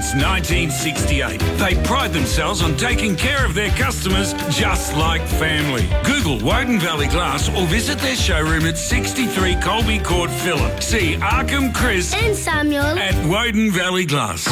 since 1968. They pride themselves on taking care of their customers just like family. Google Woden Valley Glass or visit their showroom at 63 Colby Court, Phillip. See Arkham, Chris and Samuel at Woden Valley Glass.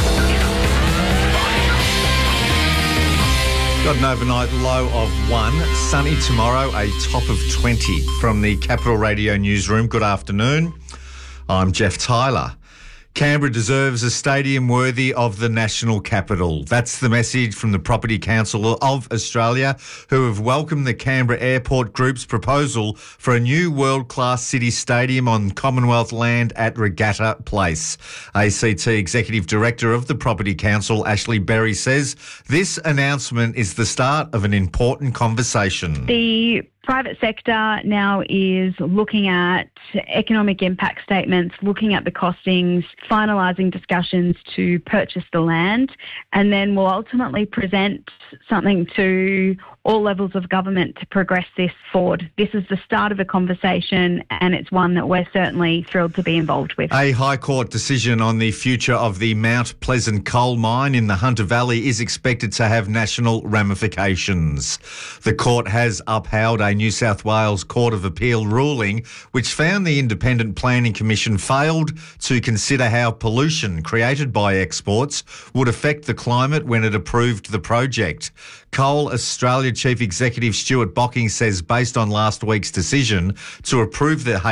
Got an overnight low of 1. Sunny tomorrow, a top of 20. From the Capital Radio newsroom, good afternoon. I'm Jeff Tyler. Canberra deserves a stadium worthy of the national capital. That's the message from the Property Council of Australia, who have welcomed the Canberra Airport Group's proposal for a new world-class city stadium on Commonwealth land at Regatta Place. ACT Executive Director of the Property Council, Ashley Berry, says this announcement is the start of an important conversation. The private sector now is looking at economic impact statements, looking at the costings, finalising discussions to purchase the land, and then will ultimately present something to all levels of government to progress this forward. This is the start of a conversation, and it's one that we're certainly thrilled to be involved with. A High Court decision on the future of the Mount Pleasant coal mine in the Hunter Valley is expected to have national ramifications. The court has upheld a New South Wales Court of Appeal ruling which found the Independent Planning Commission failed to consider how pollution created by exports would affect the climate when it approved the project. Coal Australia Chief Executive Stuart Bocking says based on last week's decision to approve the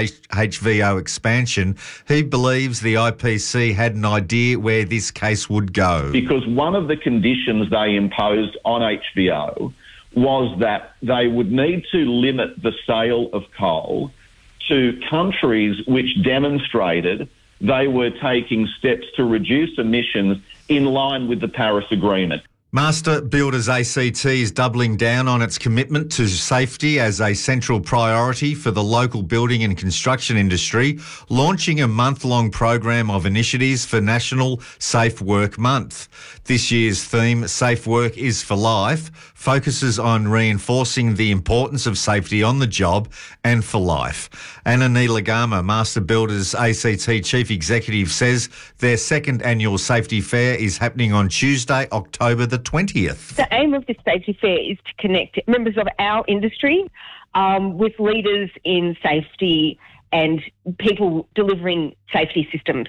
HVO expansion, he believes the IPC had an idea where this case would go. Because one of the conditions they imposed on HVO was that they would need to limit the sale of coal to countries which demonstrated they were taking steps to reduce emissions in line with the Paris Agreement. Master Builders ACT is doubling down on its commitment to safety as a central priority for the local building and construction industry, launching a month-long program of initiatives for National Safe Work Month. This year's theme, Safe Work is for Life, focuses on reinforcing the importance of safety on the job and for life. Anna Neelagama, Master Builders ACT Chief Executive, says their second annual safety fair is happening on Tuesday, October the 20th. The aim of this safety fair is to connect members of our industry with leaders in safety and people delivering safety systems.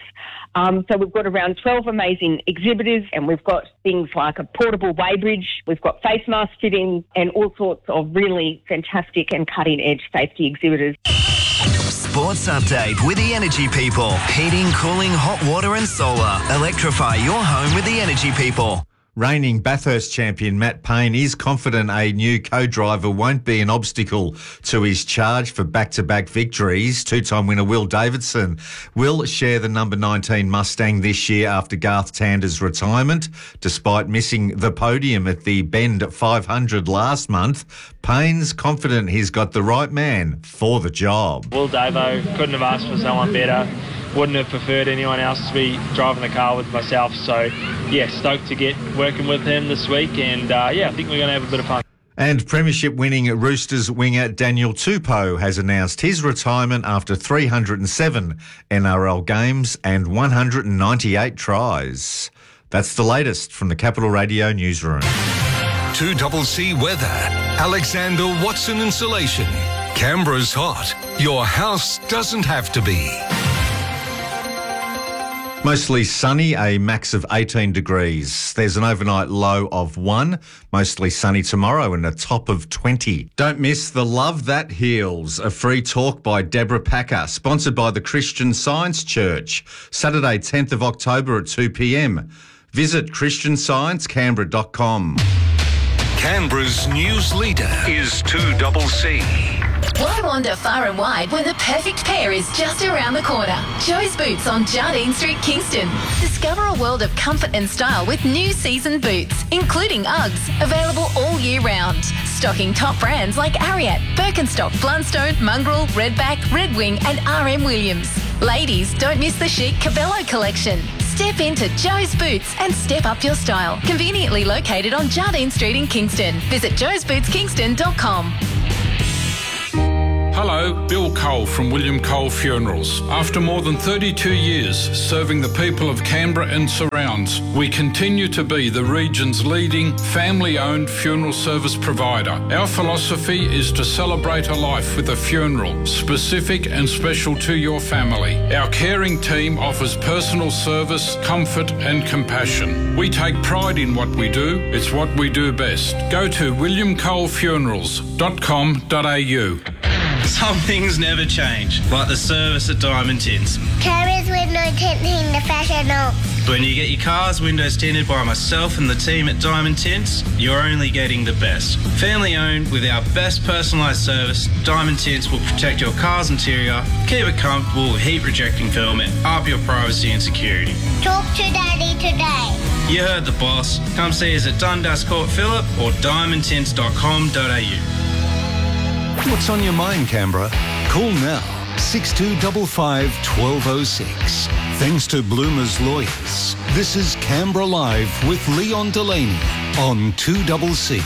So we've got around 12 amazing exhibitors, and we've got things like a portable weighbridge, we've got face mask fitting, and all sorts of really fantastic and cutting-edge safety exhibitors. Sports update with the Energy People. Heating, cooling, hot water and solar. Electrify your home with the Energy People. Reigning Bathurst champion Matt Payne is confident a new co-driver won't be an obstacle to his charge for back-to-back victories. Two-time winner Will Davidson will share the number 19 Mustang this year after Garth Tander's retirement. Despite missing the podium at the Bend 500 last month, Payne's confident he's got the right man for the job. Will Davo, couldn't have asked for someone better. Wouldn't have preferred anyone else to be driving the car with myself. So, yeah, stoked to get working with him this week. And, I think we're going to have a bit of fun. And premiership-winning Roosters winger Daniel Tupou has announced his retirement after 307 NRL games and 198 tries. That's the latest from the Capital Radio newsroom. 2CC Weather. Alexander Watson Insulation. Canberra's hot. Your house doesn't have to be. Mostly sunny, a max of 18 degrees. There's an overnight low of 1. Mostly sunny tomorrow and a top of 20. Don't miss the Love That Heals, a free talk by Deborah Packer, sponsored by the Christian Science Church. Saturday, 10th of October at 2 p.m. Visit christiansciencecanberra.com. Canberra's news leader is 2CC. Why wander far and wide when the perfect pair is just around the corner? Joe's Boots on Jardine Street, Kingston. Discover a world of comfort and style with new season boots, including Uggs, available all year round. Stocking top brands like Ariat, Birkenstock, Blundstone, Mongrel, Redback, Red Wing and RM Williams. Ladies, don't miss the chic Cabello collection. Step into Joe's Boots and step up your style. Conveniently located on Jardine Street in Kingston. Visit joesbootskingston.com. Hello, Bill Cole from William Cole Funerals. After more than 32 years serving the people of Canberra and surrounds, we continue to be the region's leading family-owned funeral service provider. Our philosophy is to celebrate a life with a funeral, specific and special to your family. Our caring team offers personal service, comfort and compassion. We take pride in what we do. It's what we do best. Go to williamcolefunerals.com.au. Some things never change, like the service at Diamond Tints. Carers window tinting professional. When you get your car's windows tinted by myself and the team at Diamond Tints, you're only getting the best. Family owned with our best personalised service, Diamond Tints will protect your car's interior, keep it comfortable with heat rejecting film and up your privacy and security. Talk to Daddy today. You heard the boss. Come see us at Dundas Court Phillip or diamondtints.com.au. What's on your mind, Canberra? Call now, 6255 1206. Thanks to Bloomer's Lawyers. This is Canberra Live with Leon Delaney on 2CC.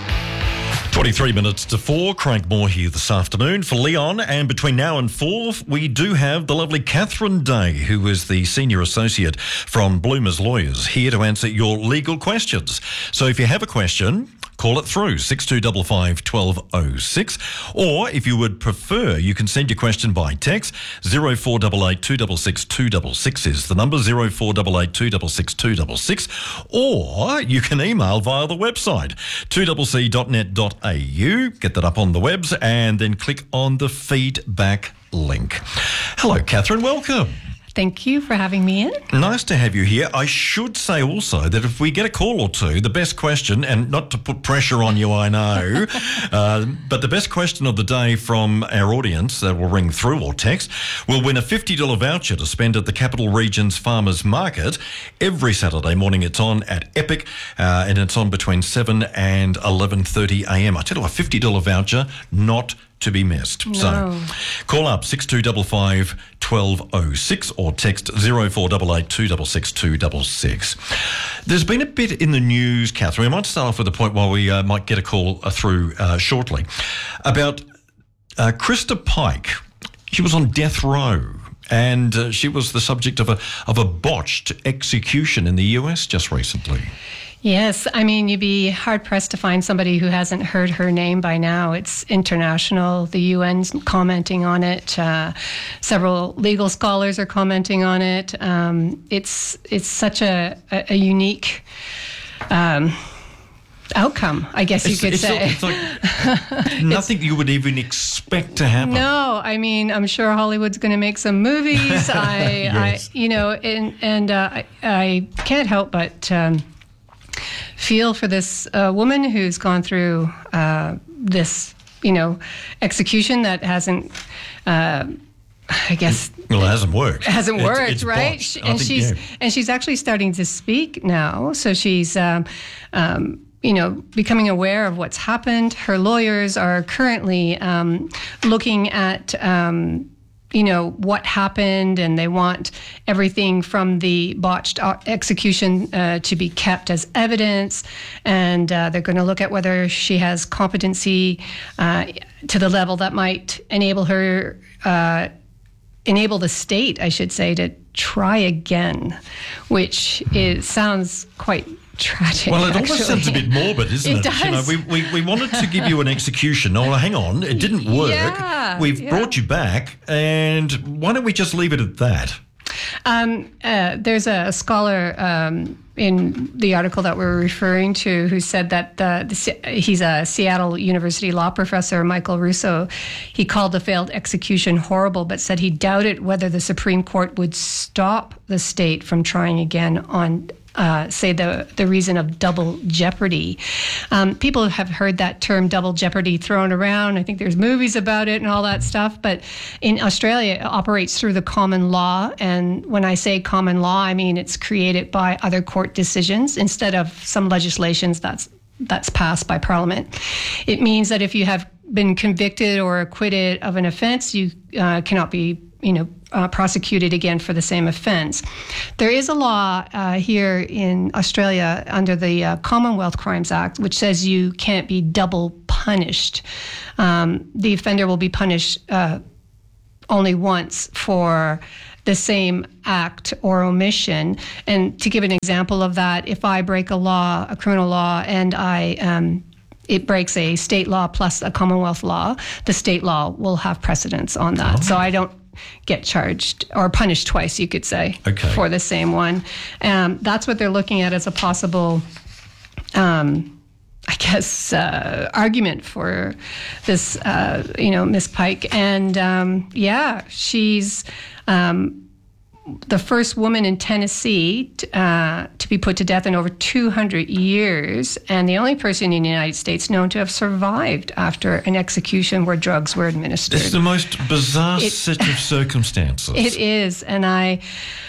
23 minutes to 4, Craig Moore here this afternoon for Leon, and between now and 4 we do have the lovely Catherine Day, who is the Senior Associate from Bloomer's Lawyers, here to answer your legal questions. So if you have a question, call it through, 6255 1206, or if you would prefer, you can send your question by text. 0488 266 266 is the number, 0488 266 266, or you can email via the website, 2cc.net.au, get that up on the webs, and then click on the feedback link. Hello, Catherine, welcome. Thank you for having me in. Nice to have you here. I should say also that if we get a call or two, the best question, and not to put pressure on you, I know, but the best question of the day from our audience that will ring through or text will win a $50 voucher to spend at the Capital Region's Farmers Market. Every Saturday morning it's on at Epic, and it's on between 7 and 11:30am. I tell you, a $50 voucher, not to be missed. No. So call up 6255 1206 or text 0488 266 266. There's been a bit in the news, Catherine. We might start off with a point while we might get a call through shortly about Krista Pike. She was on death row, and she was the subject of a botched execution in the US just recently. Yes, I mean, you'd be hard-pressed to find somebody who hasn't heard her name by now. It's international. The UN's commenting on it. Several legal scholars are commenting on it. It's such a unique outcome, I guess you could say. It's like nothing you would even expect to happen. No, I mean, I'm sure Hollywood's going to make some movies. Yes. I can't help but feel for this woman who's gone through this, execution that hasn't, I guess. Well, it hasn't worked. It hasn't worked, it's right? Botched. And she's actually starting to speak now. So she's, becoming aware of what's happened. Her lawyers are currently looking at what happened, and they want everything from the botched execution to be kept as evidence, and they're going to look at whether she has competency to the level that might enable her, enable the state, I should say, to try again, which sounds quite tragic. Well, it almost sounds a bit morbid, isn't it? It does. We wanted to give you an execution. Oh, hang on, it didn't work. Yeah, We've brought you back, and why don't we just leave it at that? There's a scholar in the article that we're referring to who said that he's a Seattle University law professor, Michael Russo. He called the failed execution horrible, but said he doubted whether the Supreme Court would stop the state from trying again on say the reason of double jeopardy. People have heard that term double jeopardy thrown around. I think there's movies about it and all that stuff. But in Australia, it operates through the common law. And when I say common law, I mean it's created by other court decisions instead of some legislations that's passed by Parliament. It means that if you have been convicted or acquitted of an offence, you cannot be prosecuted again for the same offence. There is a law here in Australia under the Commonwealth Crimes Act, which says you can't be double punished. The offender will be punished only once for the same act or omission. And to give an example of that, if I break a law, a criminal law, and it breaks a state law plus a Commonwealth law, the state law will have precedence on that. So I don't get charged or punished twice, you could say, for the same one. That's what they're looking at as a possible, argument for this, Miss Pike. And she's the first woman in Tennessee to be put to death in over 200 years, and the only person in the United States known to have survived after an execution where drugs were administered. It's the most bizarre set of circumstances. It is, and I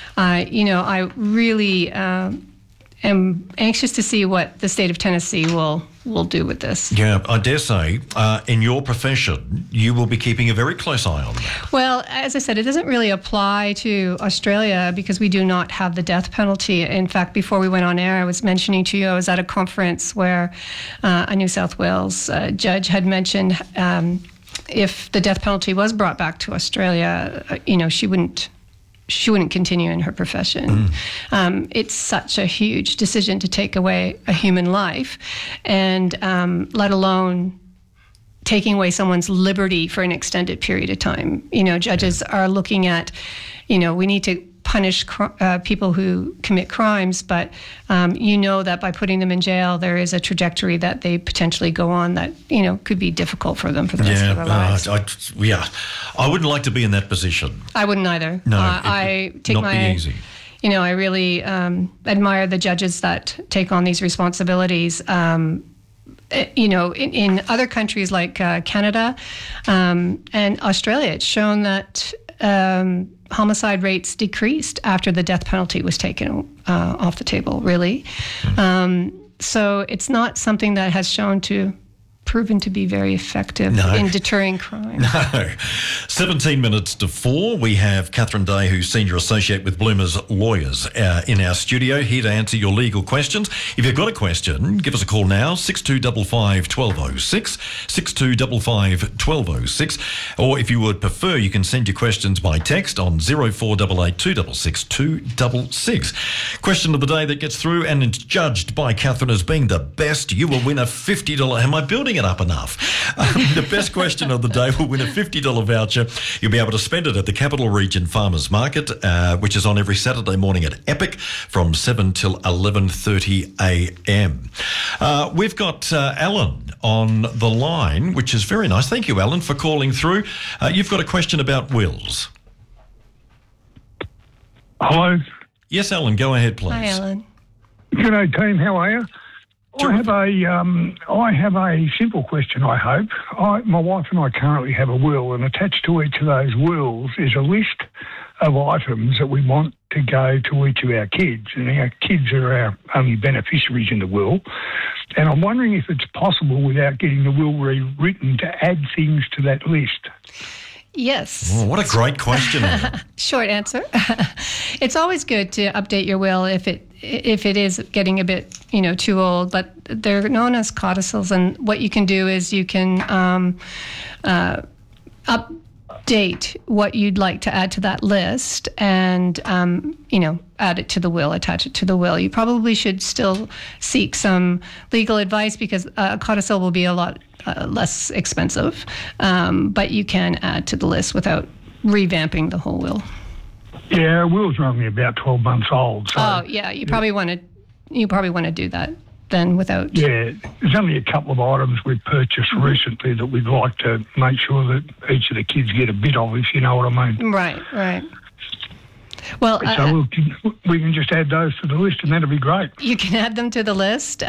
really am anxious to see what the state of Tennessee will do with this. Yeah, I dare say, in your profession, you will be keeping a very close eye on that. Well, as I said, it doesn't really apply to Australia because we do not have the death penalty. In fact, before we went on air, I was mentioning to you, I was at a conference where a New South Wales judge had mentioned if the death penalty was brought back to Australia, she wouldn't continue in her profession. It's such a huge decision to take away a human life, and let alone taking away someone's liberty for an extended period of time. Judges are looking at, we need to punish people who commit crimes, but that by putting them in jail, there is a trajectory that they potentially go on that, could be difficult for them for the rest of their lives. I wouldn't like to be in that position. I wouldn't either. No, I take not be easy. I really admire the judges that take on these responsibilities. In other countries like Canada and Australia, it's shown that homicide rates decreased after the death penalty was taken off the table, really. So it's not something that has proven to be very effective in deterring crime. No. 17 minutes to 4. We have Catherine Day, who's Senior Associate with Bloomers Lawyers, in our studio, here to answer your legal questions. If you've got a question, give us a call now, 6255 1206, 6255 1206. Or if you would prefer, you can send your questions by text on 0488 266 266. Question of the day that gets through and it's judged by Catherine as being the best. You will win a $50... Am I building it up enough? The best question of the day will win a $50 voucher. You'll be able to spend it at the Capital Region Farmers Market, which is on every Saturday morning at Epic from 7 till 11:30 a.m. We've got Alan on the line, which is very nice. Thank you, Alan, for calling through. You've got a question about wills. Hello. Yes, Alan, go ahead, please. Hi, Alan. G'day, team. How are you? I have a simple question, I hope. My wife and I currently have a will, and attached to each of those wills is a list of items that we want to go to each of our kids, and our kids are our only beneficiaries in the will. And I'm wondering if it's possible, without getting the will rewritten, to add things to that list. Yes. Oh, what a great question. Short answer. It's always good to update your will if it is getting a bit, too old, but they're known as codicils, and what you can do is you can update what you'd like to add to that list and, add it to the will, attach it to the will. You probably should still seek some legal advice because a codicil will be a lot less expensive, but you can add to the list without revamping the whole will. Yeah, our will's only about 12 months old. So, you probably want to do that then without... Yeah, there's only a couple of items we've purchased recently that we'd like to make sure that each of the kids get a bit of, if you know what I mean. Right. Well, so we can just add those to the list, and that'd be great. You can add them to the list,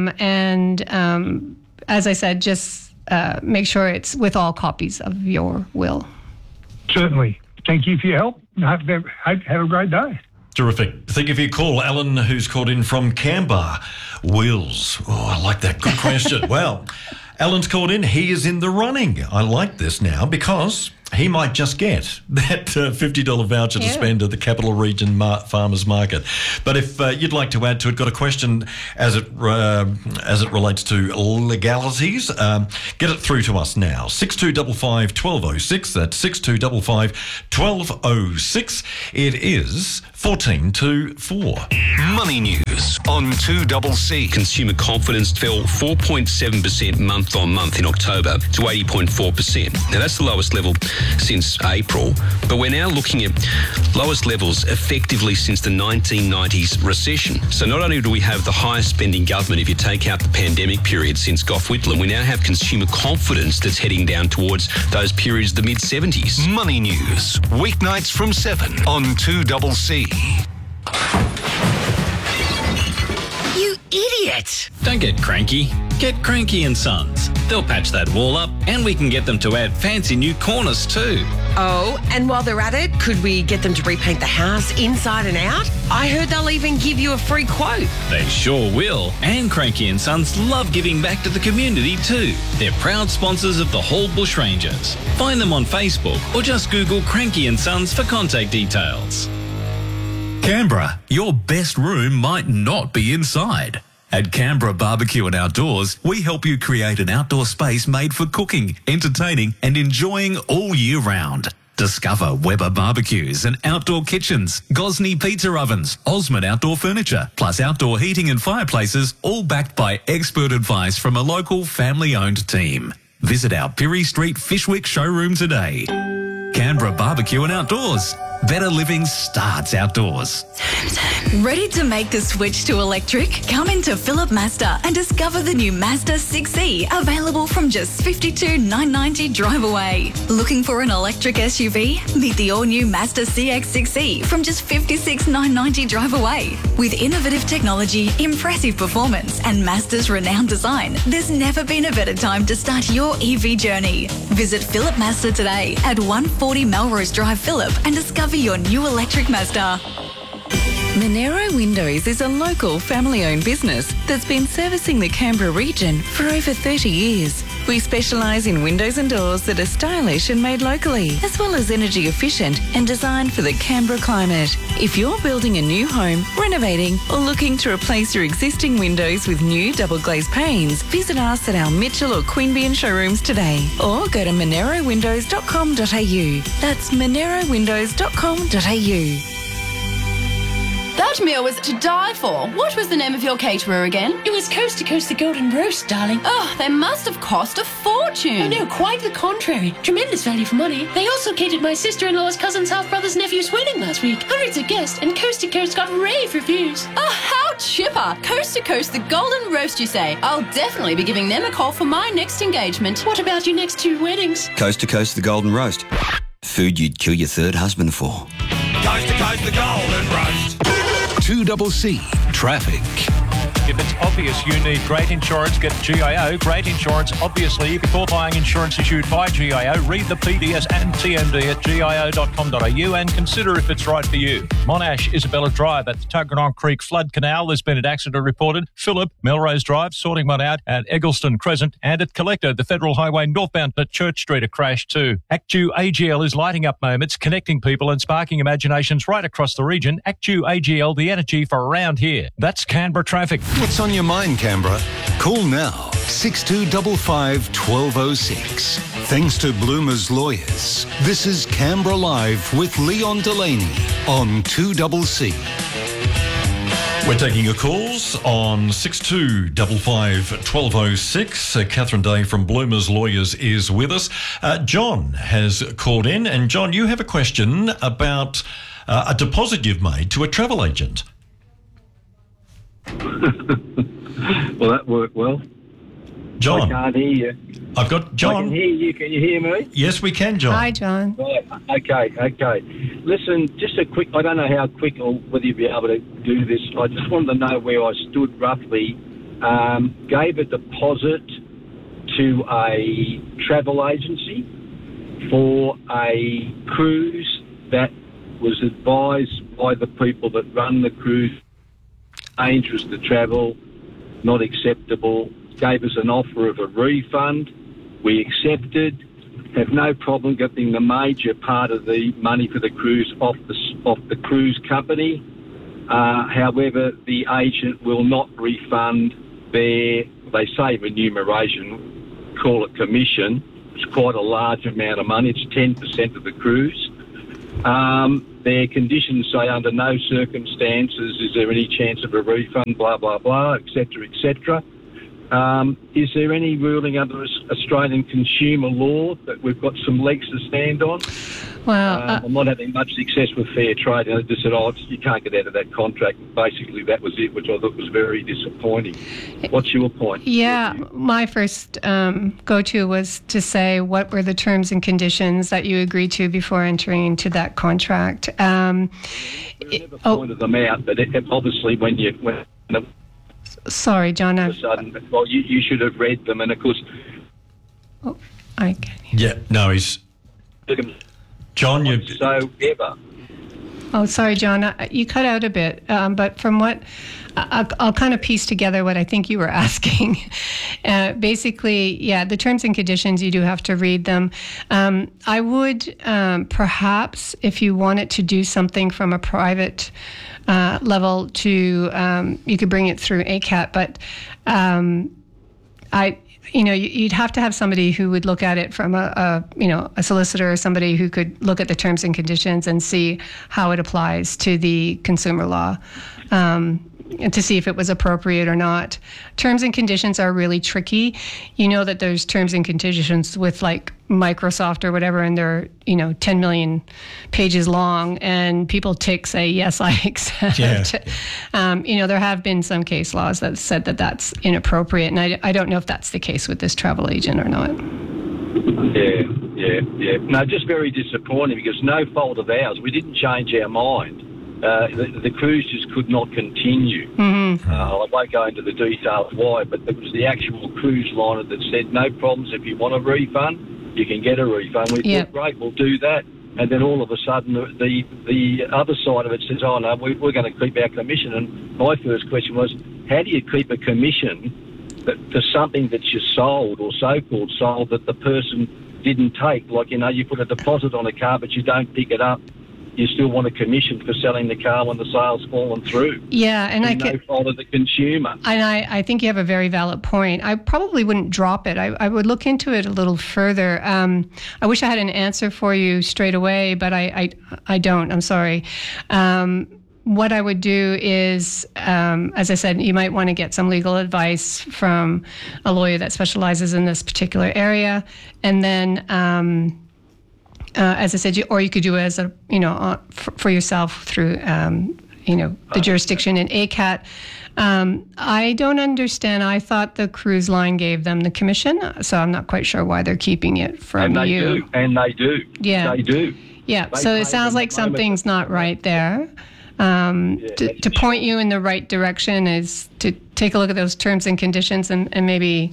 as I said, just make sure it's with all copies of your will. Certainly. Thank you for your help. Have a great day. Terrific. Thank you for your call. Alan, who's called in from Canberra. Wills. Oh, I like that. Good question. Well, Alan's called in. He is in the running. I like this now because he might just get that $50 voucher to spend at the Capital Region Farmers Market. But if you'd like to add to it, got a question as it relates to legalities, get it through to us now. 6255 1206. That's 6255 1206. It is 14 to 4. Money news on 2CC. Consumer confidence fell 4.7% month on month in October to 80.4%. Now that's the lowest level since April, but we're now looking at lowest levels effectively since the 1990s recession. So not only do we have the highest spending government if you take out the pandemic period since Gough Whitlam, we now have consumer confidence that's heading down towards those periods of the mid-70s. Money news, weeknights from 7 on 2CC. You idiot! Don't get cranky. Get Cranky and Sons. They'll patch that wall up and we can get them to add fancy new corners too. Oh, and while they're at it, could we get them to repaint the house inside and out? I heard they'll even give you a free quote. They sure will. And Cranky and Sons love giving back to the community too. They're proud sponsors of the Hall Bushrangers. Find them on Facebook or just Google Cranky and Sons for contact details. Canberra, your best room might not be inside. At Canberra Barbecue and Outdoors, we help you create an outdoor space made for cooking, entertaining and enjoying all year round. Discover Weber barbecues and outdoor kitchens, Gosney pizza ovens, Osmond outdoor furniture, plus outdoor heating and fireplaces, all backed by expert advice from a local family-owned team. Visit our Pirie Street Fishwick showroom today. Canberra Barbecue and Outdoors. Better living starts outdoors. Ready to make the switch to electric? Come into Phillip Mazda and discover the new Mazda 6e, available from just $52,990 drive away. Looking for an electric SUV? Meet the all-new Mazda CX-6e from just $56,990 drive away. With innovative technology, impressive performance and Mazda's renowned design, there's never been a better time to start your EV journey. Visit Phillip Mazda today at 140 Melrose Drive, Phillip, and discover your new electric Mazda. Monero Windows is a local family-owned business that's been servicing the Canberra region for over 30 years. We specialise in windows and doors that are stylish and made locally, as well as energy efficient and designed for the Canberra climate. If you're building a new home, renovating or looking to replace your existing windows with new double glazed panes, visit us at our Mitchell or Queanbeyan showrooms today or go to monerowindows.com.au. That's monerowindows.com.au. That meal was to die for. What was the name of your caterer again? It was Coast to Coast the Golden Roast, darling. Oh, they must have cost a fortune. Oh, no, quite the contrary. Tremendous value for money. They also catered my sister-in-law's cousin's half-brother's nephew's wedding last week. Hundreds of guests, and Coast to Coast got rave reviews. Oh, how chipper. Coast to Coast the Golden Roast, you say? I'll definitely be giving them a call for my next engagement. What about your next two weddings? Coast to Coast the Golden Roast. Food you'd kill your third husband for. Coast to Coast the Golden Roast. 2CC Traffic. If it's obvious you need great insurance, get GIO. Great insurance, obviously. Before buying insurance issued by GIO, read the PDS and TMD at gio.com.au and consider if it's right for you. Monash, Isabella Drive at the Tuggeranong Creek Flood Canal, there's been an accident reported. Phillip, Melrose Drive, sorting one out at Eggleston Crescent, and at Collector, the Federal Highway northbound at Church Street, a crash too. ActU AGL is lighting up moments, connecting people and sparking imaginations right across the region. ActU AGL, the energy for around here. That's Canberra traffic. What's on your mind, Canberra? Call now, 6255 1206. Thanks to Bloomer's Lawyers. This is Canberra Live with Leon Delaney on 2CC. We're taking your calls on 6255 1206. Catherine Day from Bloomer's Lawyers is with us. John has called in, and John, you have a question about a deposit you've made to a travel agent. Well, that worked well. John. I can't hear you. I've got John. I can hear you. Can you hear me? Yes, we can, John. Hi, John. Right. Okay. Listen, just a quick, I don't know how quick or whether you'll be able to do this. I just wanted to know where I stood roughly. Gave a deposit to a travel agency for a cruise that was advised by the people that run the cruise. Dangerous to travel, not acceptable. Gave us an offer of a refund. We accepted. have no problem getting the major part of the money for the cruise off the cruise company. However, the agent will not refund their, they say remuneration, call it commission. It's quite a large amount of money. It's 10% of the cruise. Their conditions say under no circumstances is there any chance of a refund, blah, blah, blah, etc., etc. Is there any ruling under Australian consumer law that we've got some legs to stand on? Well, I'm not having much success with fair trade. And I just said, you can't get out of that contract. Basically, that was it, which I thought was very disappointing. What's your point? Yeah, my first go-to was to say what were the terms and conditions that you agreed to before entering into that contract. I never pointed them out, but obviously when sorry, John. Well, you should have read them, and of course. Oh, I can hear. Yeah, no, he's. John, you. So ever. Oh, sorry, John. You cut out a bit, but from what I'll kind of piece together what I think you were asking. Basically, yeah, the terms and conditions, you do have to read them. I would perhaps, if you wanted to do something from a private level, you could bring it through ACAT, but you'd have to have somebody who would look at it from a solicitor or somebody who could look at the terms and conditions and see how it applies to the consumer law, and to see if it was appropriate or not. Terms and conditions are really tricky. You know that there's terms and conditions with like Microsoft or whatever, and they're 10 million pages long, and people say yes, I accept. Yeah. There have been some case laws that said that that's inappropriate, and I don't know if that's the case with this travel agent or not. Yeah. No, just very disappointing because no fault of ours. We didn't change our mind. The cruise just could not continue. Mm-hmm. I won't go into the details why, but it was the actual cruise liner that said, no problems, if you want a refund, you can get a refund. We thought, great, we'll do that. And then all of a sudden, the other side of it says, oh, no, we're going to keep our commission. And my first question was, how do you keep a commission for something that you sold or so-called sold that the person didn't take? Like, you put a deposit on a car, but you don't pick it up. You still want a commission for selling the car when the sale's fallen through. Yeah, and no fault of the consumer. And I think you have a very valid point. I probably wouldn't drop it. I would look into it a little further. I wish I had an answer for you straight away, but I don't. I'm sorry. What I would do is, as I said, you might want to get some legal advice from a lawyer that specializes in this particular area, and then. As I said, or you could do it as for yourself through, the jurisdiction in ACAT. I don't understand. I thought the cruise line gave them the commission, so I'm not quite sure why they're keeping it from you. And they do. Yeah. They do. Yeah. So it sounds like something's not right there. To point you in the right direction is to take a look at those terms and conditions and maybe,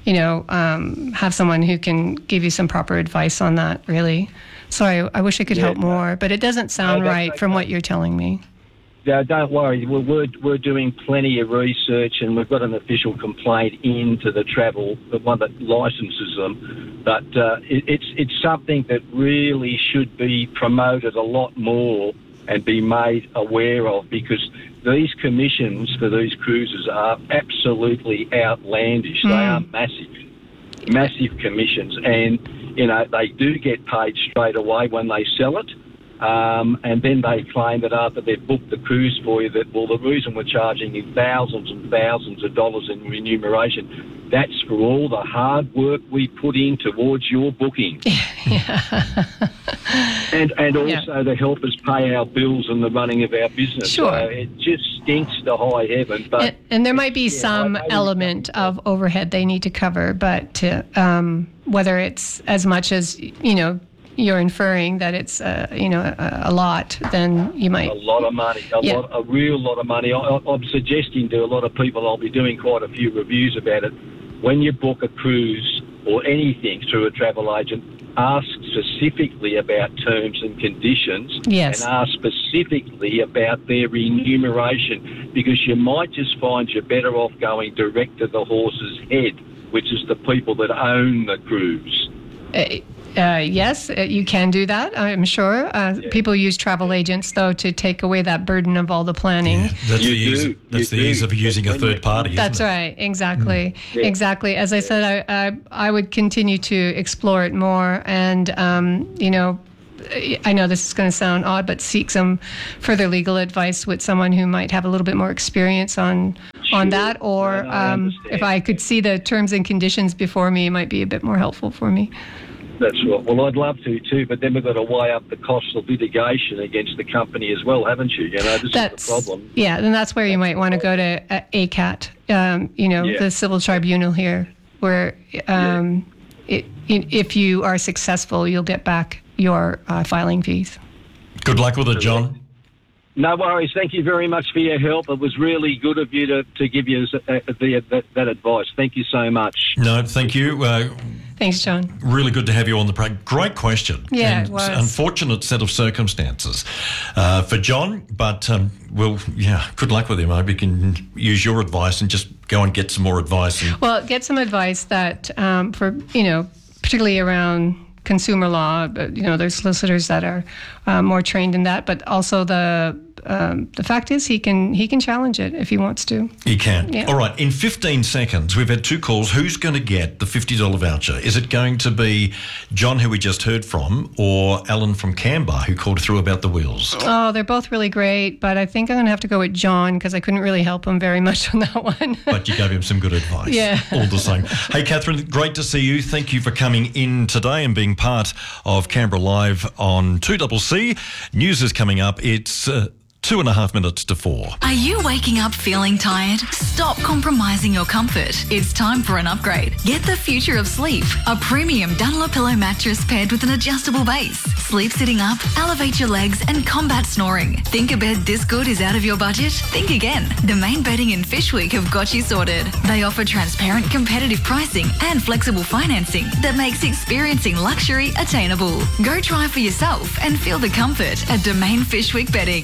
have someone who can give you some proper advice on that, really. Sorry, I wish I could help more, but it doesn't sound right from what you're telling me. Yeah, don't worry. We're doing plenty of research, and we've got an official complaint into the travel, the one that licenses them. But it's something that really should be promoted a lot more and be made aware of, because these commissions for these cruises are absolutely outlandish. They are massive commissions, and they do get paid straight away when they sell it. And then they claim that after they've booked the cruise for you, that, the reason we're charging you thousands and thousands of dollars in remuneration, that's for all the hard work we put in towards your booking. And also to help us pay our bills and the running of our business. Sure. So it just stinks to high heaven. But and there might be some element of overhead they need to cover, but whether it's as much as, you're inferring that it's a lot, then you might... A lot of money, a real lot of money. I'm suggesting to a lot of people, I'll be doing quite a few reviews about it, when you book a cruise or anything through a travel agent, ask specifically about terms and conditions, and ask specifically about their remuneration, because you might just find you're better off going direct to the horse's head, which is the people that own the cruise. Yes, you can do that, I'm sure. People use travel agents, though, to take away that burden of all the planning. Yeah, that's the ease of using a third party, That's isn't it? right, exactly. Exactly. As I said, I would continue to explore it more and, I know this is going to sound odd, but seek some further legal advice with someone who might have a little bit more experience on that, or if I could see the terms and conditions before me, it might be a bit more helpful for me. That's right. Well, I'd love to too, but then we've got to weigh up the cost of litigation against the company as well, haven't you? This is the problem. Yeah, then that's where you might want to go to ACAT, the civil tribunal here, where if you are successful, you'll get back your filing fees. Good luck with it, John. No worries. Thank you very much for your help. It was really good of you to give you that advice. Thank you so much. No, thank you. Thanks, John. Really good to have you on the program. Great question. Yeah, and it was. Unfortunate set of circumstances for John, but good luck with him. I hope you can use your advice and just go and get some more advice. Well, get some advice that particularly around consumer law, but there's solicitors that are more trained in that, but also the fact is he can challenge it if he wants to. He can. Yeah. All right, in 15 seconds, we've had two calls. Who's going to get the $50 voucher? Is it going to be John, who we just heard from, or Alan from Canberra, who called through about the wheels? Oh, they're both really great, but I think I'm going to have to go with John because I couldn't really help him very much on that one. But you gave him some good advice. Yeah. All the same. Hey, Catherine, great to see you. Thank you for coming in today and being part of Canberra Live on 2CC. News is coming up. It's 2.5 minutes to 4. Are you waking up feeling tired? Stop compromising your comfort. It's time for an upgrade. Get the future of sleep. A premium Dunlopillow mattress paired with an adjustable base. Sleep sitting up, elevate your legs and combat snoring. Think a bed this good is out of your budget? Think again. Domain Bedding and Fishweek have got you sorted. They offer transparent competitive pricing and flexible financing that makes experiencing luxury attainable. Go try for yourself and feel the comfort at Domain Fishweek Bedding.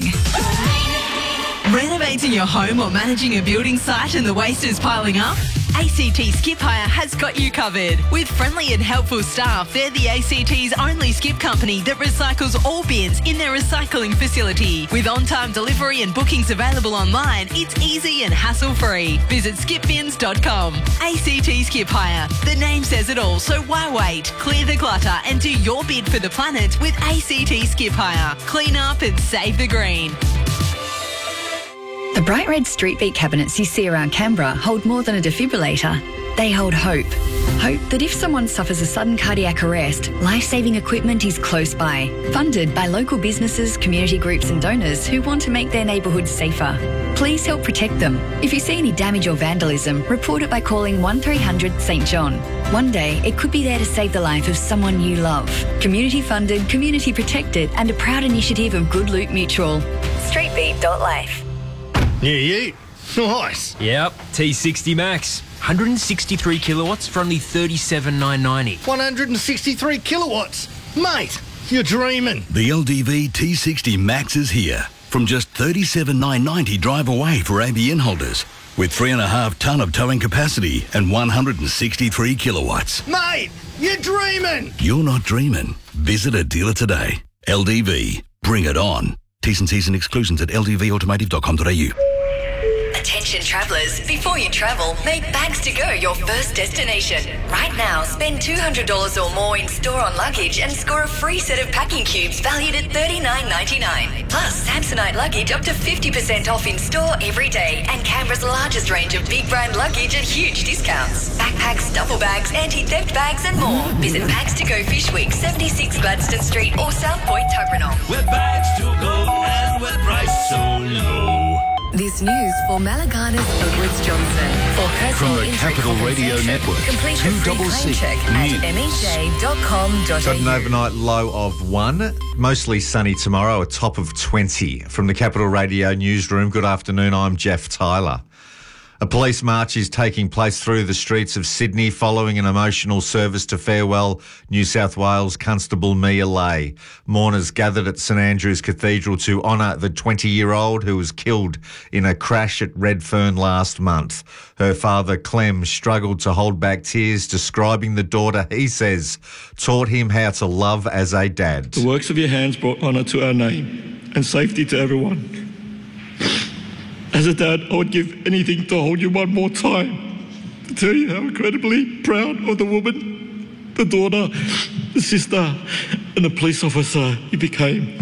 Renovating your home or managing a building site and the waste is piling up? ACT Skip Hire has got you covered. With friendly and helpful staff, they're the ACT's only skip company that recycles all bins in their recycling facility. With on-time delivery and bookings available online, it's easy and hassle-free. Visit skipbins.com. ACT Skip Hire. The name says it all, so why wait? Clear the clutter and do your bid for the planet with ACT Skip Hire. Clean up and save the green. The bright red street beat cabinets you see around Canberra hold more than a defibrillator. They hold hope. Hope that if someone suffers a sudden cardiac arrest, life-saving equipment is close by. Funded by local businesses, community groups and donors who want to make their neighbourhoods safer. Please help protect them. If you see any damage or vandalism, report it by calling 1300 St John. One day, it could be there to save the life of someone you love. Community funded, community protected and a proud initiative of Good Loot Mutual. Streetbeat.life. Yeah. Nice. Yep, T60 Max. 163 kilowatts for only $37,990. 163 kilowatts? Mate, you're dreaming. The LDV T60 Max is here. From just $37,990 drive away for ABN holders. With 3.5 tonne of towing capacity and 163 kilowatts. Mate, you're dreaming. You're not dreaming. Visit a dealer today. LDV. Bring it on. T's and C's and exclusions at ldvautomotive.com.au. Attention travellers, before you travel, make Bags to Go your first destination. Right now, spend $200 or more in store on luggage and score a free set of packing cubes valued at $39.99. Plus, Samsonite luggage up to 50% off in store every day and Canberra's largest range of big brand luggage at huge discounts. Backpacks, duffel bags, anti-theft bags and more. Visit Bags to Go Fish Week, 76 Gladstone Street or South Point, Toblerone. We're Bags to Go and we're priced so low. This news for Malagana's Edwards Johnson. For From the Capital Radio Network, 2CC News. Got an overnight low of 1. Mostly sunny tomorrow, a top of 20. From the Capital Radio newsroom, good afternoon, I'm Jeff Tyler. A police march is taking place through the streets of Sydney following an emotional service to farewell New South Wales Constable Mia Lay. Mourners gathered at St Andrew's Cathedral to honour the 20-year-old who was killed in a crash at Redfern last month. Her father, Clem, struggled to hold back tears, describing the daughter he says taught him how to love as a dad. The works of your hands brought honour to our name and safety to everyone. As a dad, I would give anything to hold you one more time, to tell you how incredibly proud of the woman, the daughter, the sister, and the police officer you became.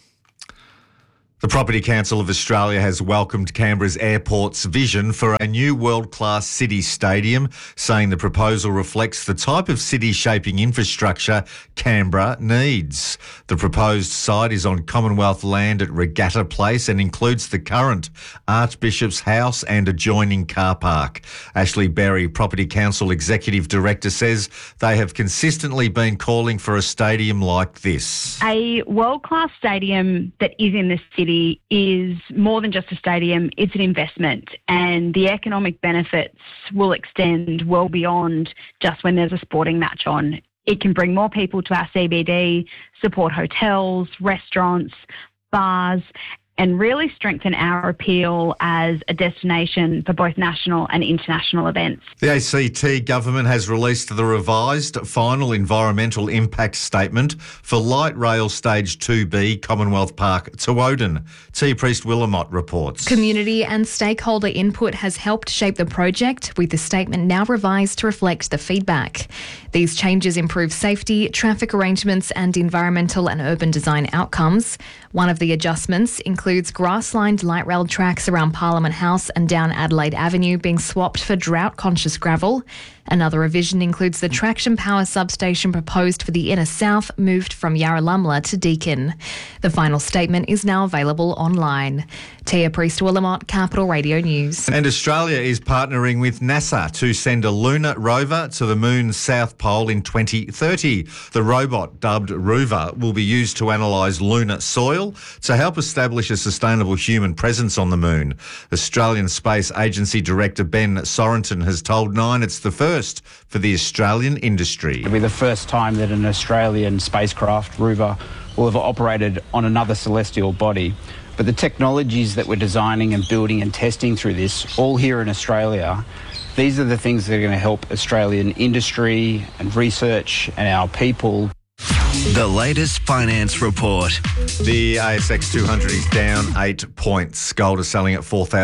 The Property Council of Australia has welcomed Canberra's airport's vision for a new world-class city stadium, saying the proposal reflects the type of city-shaping infrastructure Canberra needs. The proposed site is on Commonwealth land at Regatta Place and includes the current Archbishop's House and adjoining car park. Ashley Berry, Property Council Executive Director, says they have consistently been calling for a stadium like this. A world-class stadium that is in the city is more than just a stadium, it's an investment, and the economic benefits will extend well beyond just when there's a sporting match on. It can bring more people to our CBD, support hotels, restaurants, bars, and really strengthen our appeal as a destination for both national and international events. The ACT government has released the revised final environmental impact statement for Light Rail Stage 2B Commonwealth Park to Woden. T. Priest-Willamott reports. Community and stakeholder input has helped shape the project, with the statement now revised to reflect the feedback. These changes improve safety, traffic arrangements and environmental and urban design outcomes. One of the adjustments includes grass-lined light rail tracks around Parliament House and down Adelaide Avenue being swapped for drought-conscious gravel. Another revision includes the traction power substation proposed for the inner south moved from Yarralumla to Deakin. The final statement is now available online. Tia Priest-Willamott, Capital Radio News. And Australia is partnering with NASA to send a lunar rover to the moon's south pole in 2030. The robot, dubbed Rover, will be used to analyse lunar soil to help establish a sustainable human presence on the moon. Australian Space Agency Director Ben Sorenton has told Nine it's the first for the Australian industry. It'll be the first time that an Australian spacecraft, Rover, will have operated on another celestial body. But the technologies that we're designing and building and testing through this, all here in Australia, these are the things that are going to help Australian industry and research and our people. The latest finance report. The ASX 200 is down 8 points. Gold is selling at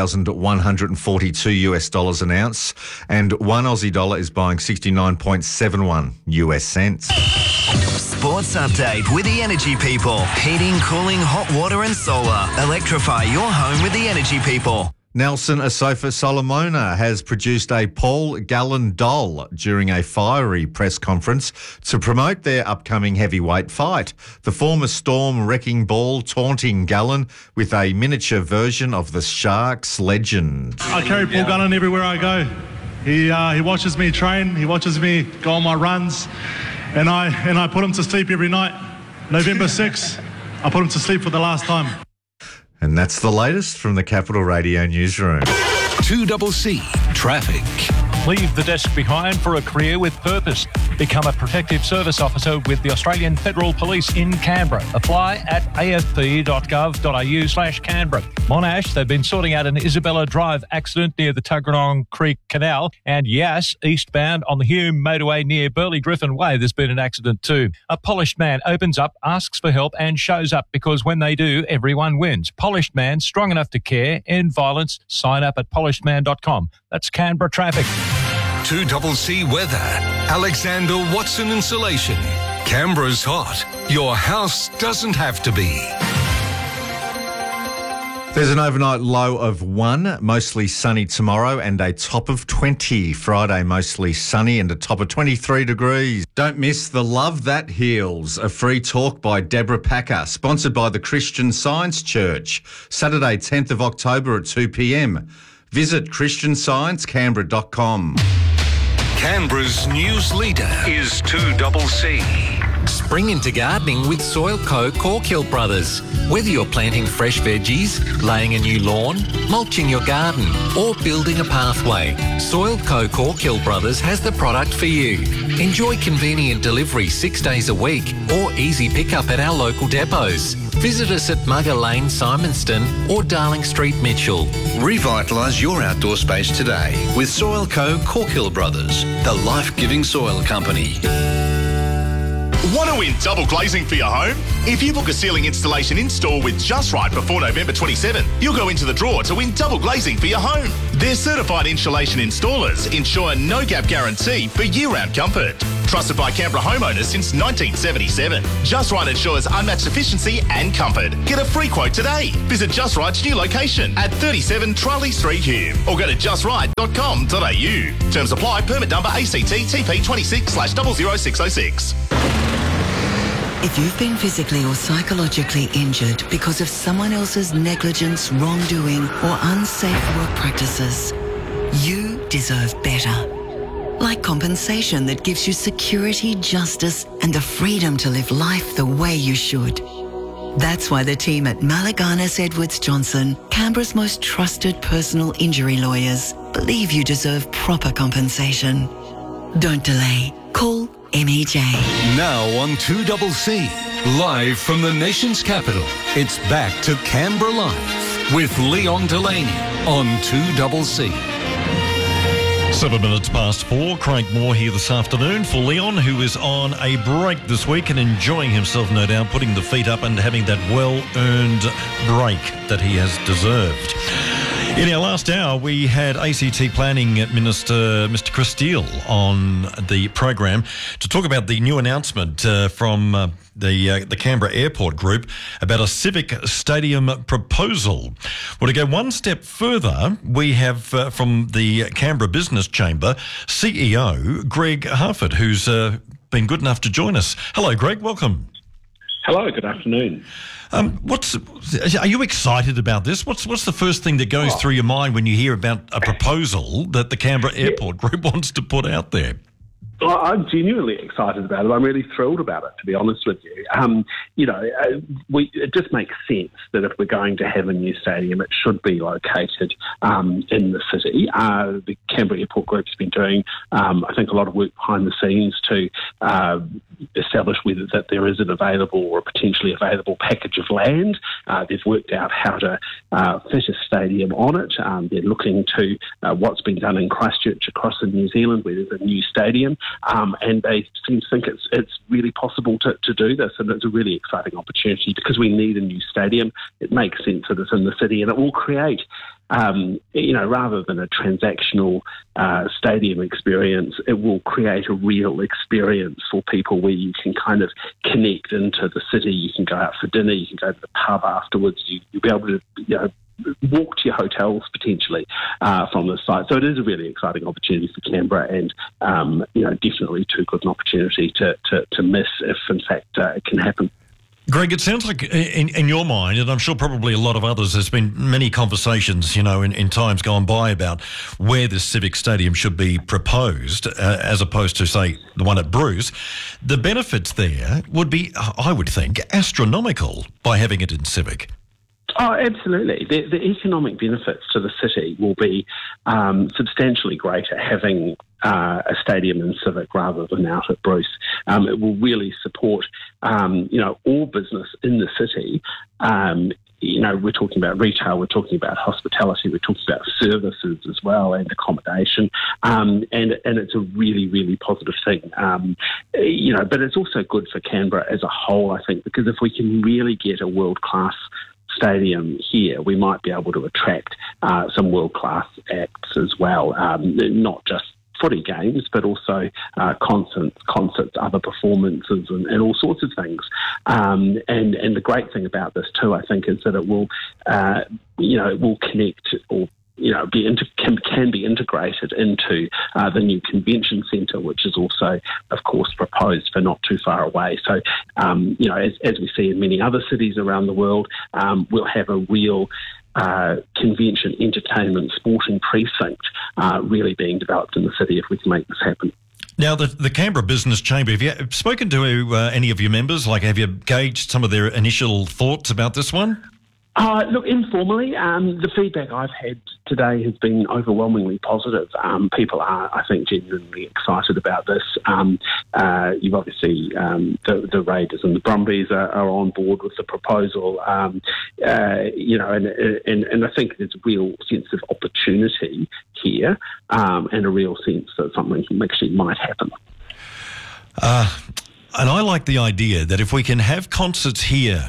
$4,142 an ounce, and one Aussie dollar is buying 69.71 US cents. Sports update with the Energy People. Heating, cooling, hot water and solar. Electrify your home with the Energy People. Nelson Asofa Solomona has produced a Paul Gallen doll during a fiery press conference to promote their upcoming heavyweight fight. The former Storm wrecking ball taunting Gallen with a miniature version of the Sharks legend. I carry Paul Gallen everywhere I go. He watches me train, he watches me go on my runs, and I put him to sleep every night. November 6th, I put him to sleep for the last time. And that's the latest from the Capital Radio newsroom. 2CC Traffic. Leave the desk behind for a career with purpose. Become a protective service officer with the Australian Federal Police in Canberra. Apply at afp.gov.au/Canberra. Monash, they've been sorting out an Isabella Drive accident near the Tuggeranong Creek Canal. And yes, eastbound on the Hume motorway near Burley Griffin Way, there's been an accident too. A polished man opens up, asks for help and shows up, because when they do, everyone wins. Polished man, strong enough to care, end violence. Sign up at polishedman.com. That's Canberra traffic. 2CC Weather. Alexander Watson Insulation. Canberra's hot. Your house doesn't have to be. There's an overnight low of 1, mostly sunny tomorrow, and a top of 20. Friday, mostly sunny and a top of 23 degrees. Don't miss the Love That Heals, a free talk by Deborah Packer, sponsored by the Christian Science Church. Saturday, 10th of October at 2 p.m. Visit christiansciencecanberra.com. Canberra's news leader is 2CC. Spring into gardening with Soilco Corkhill Brothers. Whether you're planting fresh veggies, laying a new lawn, mulching your garden or building a pathway, Soilco Corkhill Brothers has the product for you. Enjoy convenient delivery 6 days a week or easy pickup at our local depots. Visit us at Mugger Lane, Simonston or Darling Street, Mitchell. Revitalise your outdoor space today with Soilco Corkhill Brothers, the life-giving soil company. Want to win double glazing for your home? If you book a ceiling installation install with Just Right before November 27, you'll go into the draw to win double glazing for your home. Their certified insulation installers ensure no-gap guarantee for year-round comfort. Trusted by Canberra homeowners since 1977. Just Right ensures unmatched efficiency and comfort. Get a free quote today. Visit Just Right's new location at 37 Trolley Street, Hume, or go to justright.com.au. Terms apply. Permit number ACT TP 26/00606. If you've been physically or psychologically injured because of someone else's negligence, wrongdoing, or unsafe work practices, you deserve better. Like compensation that gives you security, justice, and the freedom to live life the way you should. That's why the team at Malaganas Edwards Johnson, Canberra's most trusted personal injury lawyers, believe you deserve proper compensation. Don't delay. Call MEJ. Now on 2CC, live from the nation's capital, it's back to Canberra Live with Leon Delaney on 2CC. 7 minutes past 4. Craig Moore here this afternoon for Leon, who is on a break this week and enjoying himself, no doubt, putting the feet up and having that well-earned break that he has deserved. In our last hour, we had ACT Planning Minister Mr Chris Steele on the program to talk about the new announcement from the Canberra Airport Group about a civic stadium proposal. Well, to go one step further, we have from the Canberra Business Chamber CEO Greg Harford, who's been good enough to join us. Hello, Greg. Welcome. Hello. Good afternoon. Are you excited about this? What's the first thing that goes through your mind when you hear about a proposal that the Canberra Airport Group wants to put out there? Well, I'm genuinely excited about it. I'm really thrilled about it, to be honest with you. It just makes sense that if we're going to have a new stadium, it should be located in the city. The Canberra Airport Group's been doing, I think, a lot of work behind the scenes to establish whether that there is an available or potentially available package of land. They've worked out how to fit a stadium on it. They're looking to what's been done in Christchurch across in New Zealand, where there's a new stadium. And they seem to think it's really possible to do this, and it's a really exciting opportunity because we need a new stadium. It makes sense that it's in the city, and it will create, rather than a transactional stadium experience, it will create a real experience for people where you can kind of connect into the city. You can go out for dinner, you can go to the pub afterwards, you'll be able to, walk to your hotels potentially from the site. So it is a really exciting opportunity for Canberra, and definitely too good an opportunity to miss if in fact it can happen. Greg, it sounds like in your mind, and I'm sure probably a lot of others, there's been many conversations, in times gone by about where this civic stadium should be proposed, as opposed to, say, the one at Bruce. The benefits there would be, I would think, astronomical by having it in civic. Oh, absolutely. The economic benefits to the city will be substantially greater having a stadium in Civic rather than out at Bruce. It will really support, all business in the city. We're talking about retail, we're talking about hospitality, we're talking about services as well, and accommodation. And it's a really, really positive thing. But it's also good for Canberra as a whole, I think, because if we can really get a world-class stadium here, we might be able to attract some world-class acts as well, not just footy games, but also concerts, other performances, and all sorts of things. And the great thing about this too, I think, is that it will, it will connect or can be integrated into the new convention centre, which is also, of course, proposed for not too far away. So, as we see in many other cities around the world, we'll have a real convention, entertainment, sporting precinct really being developed in the city if we can make this happen. Now, the Canberra Business Chamber, have you spoken to any of your members? Like, have you gauged some of their initial thoughts about this one? Look, informally, the feedback I've had today has been overwhelmingly positive. People are, I think, genuinely excited about this. You've obviously, the Raiders and the Brumbies are on board with the proposal, and I think there's a real sense of opportunity here, and a real sense that something actually might happen. And I like the idea that if we can have concerts here,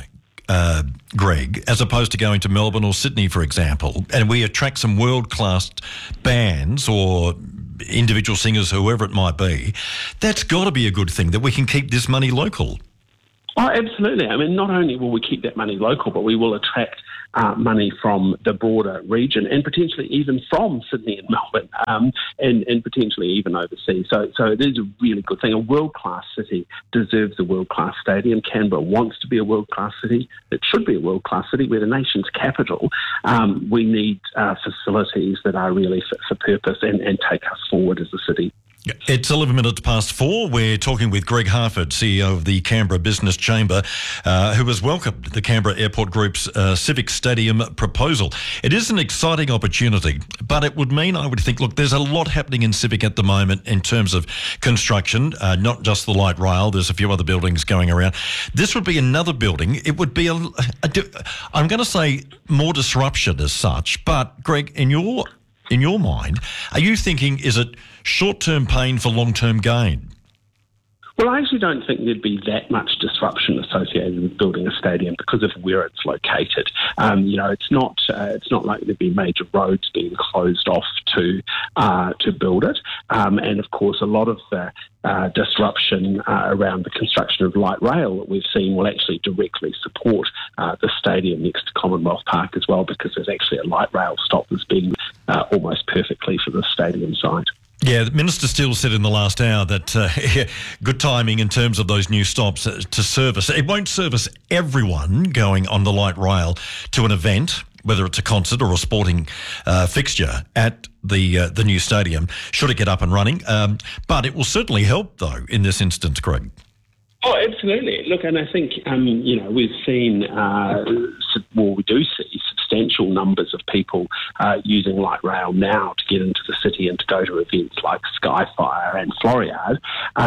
Greg, as opposed to going to Melbourne or Sydney, for example, and we attract some world-class bands or individual singers, whoever it might be, that's got to be a good thing, that we can keep this money local. Oh, absolutely. I mean, not only will we keep that money local, but we will attract money from the broader region and potentially even from Sydney and Melbourne, and potentially even overseas. So it is a really good thing. A world-class city deserves a world-class stadium. Canberra wants to be a world-class city. It should be a world-class city. We're the nation's capital. We need facilities that are really fit for purpose and take us forward as a city. It's 11 minutes past 4. We're talking with Greg Harford, CEO of the Canberra Business Chamber, who has welcomed the Canberra Airport Group's Civic Stadium proposal. It is an exciting opportunity, but it would mean, I would think, look, there's a lot happening in Civic at the moment in terms of construction, not just the light rail. There's a few other buildings going around. This would be another building. It would be, I'm going to say, more disruption as such. But, Greg, in your mind, are you thinking, is it short-term pain for long-term gain? Well, I actually don't think there'd be that much disruption associated with building a stadium because of where it's located. It's not like there'd be major roads being closed off to build it. And of course, a lot of the disruption around the construction of light rail that we've seen will actually directly support the stadium next to Commonwealth Park as well, because there's actually a light rail stop that's been almost perfectly for the stadium site. Yeah, Minister Steele said in the last hour that good timing in terms of those new stops to service. It won't service everyone going on the light rail to an event, whether it's a concert or a sporting fixture at the new stadium, should it get up and running. But it will certainly help, though, in this instance, Greg. Oh, absolutely. Look, and I think, we've seen, we do see substantial numbers of people using light rail now to get into the city and to go to events like Skyfire and Floriade.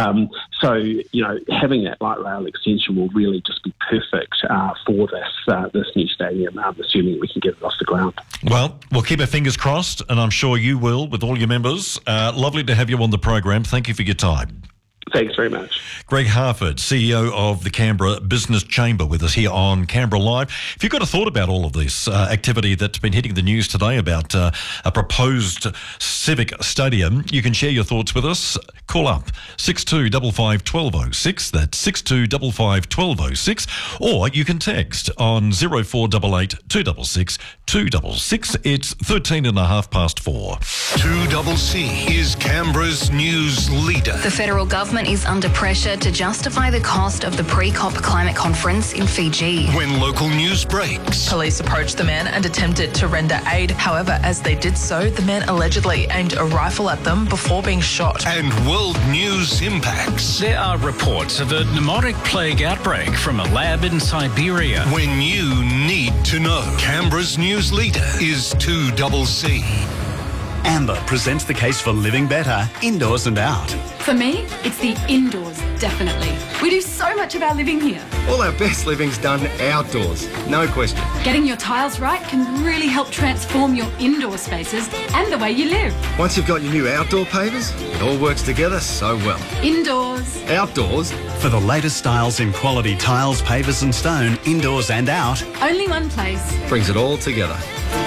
Having that light rail extension will really just be perfect for this new stadium, assuming we can get it off the ground. Well, we'll keep our fingers crossed, and I'm sure you will with all your members. Lovely to have you on the program. Thank you for your time. Thanks very much. Greg Harford, CEO of the Canberra Business Chamber, with us here on Canberra Live. If you've got a thought about all of this activity that's been hitting the news today about a proposed civic stadium, you can share your thoughts with us. Call up 6255 1206, that's 6255 1206, or you can text on 0488 266 266. It's 13.5 past 4. 2CC is Canberra's news leader. The federal government is under pressure to justify the cost of the pre-COP climate conference in Fiji. When local news breaks. Police approached the man and attempted to render aid. However, as they did so, the man allegedly aimed a rifle at them before being shot. And world news impacts. There are reports of a pneumotic plague outbreak from a lab in Siberia. When you need to know. Canberra's news leader is 2CC. Amber presents the case for living better, indoors and out. For me, it's the indoors, definitely. We do so much of our living here. All our best living's done outdoors, no question. Getting your tiles right can really help transform your indoor spaces and the way you live. Once you've got your new outdoor pavers, it all works together so well. Indoors. Outdoors. For the latest styles in quality tiles, pavers and stone, indoors and out. Only one place. Brings it all together.